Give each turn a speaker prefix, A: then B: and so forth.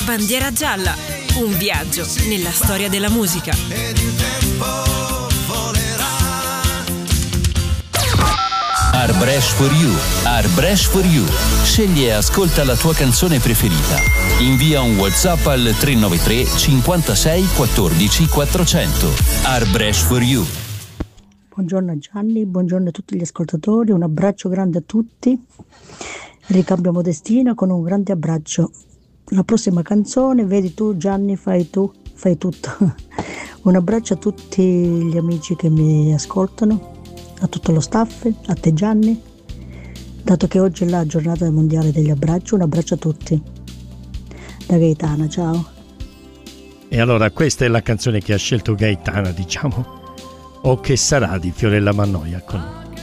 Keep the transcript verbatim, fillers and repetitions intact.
A: Bandiera gialla, un viaggio nella storia della musica.
B: Arbresh for You, Arbresh for You. Scegli e ascolta la tua canzone preferita. Invia un WhatsApp al tre nove tre cinquantasei quattordici quattrocento. Arbresh for You.
C: Buongiorno Gianni, buongiorno a tutti gli ascoltatori, un abbraccio grande a tutti. Ricambiamo destino con un grande abbraccio. La prossima canzone, vedi tu Gianni, fai tu, fai tutto. Un abbraccio a tutti gli amici che mi ascoltano, a tutto lo staff, a te Gianni, dato che oggi è la giornata mondiale degli abbracci, un abbraccio a tutti. Da Gaetana, ciao.
D: E allora questa è la canzone che ha scelto Gaetana, diciamo, o che sarà di Fiorella Mannoia con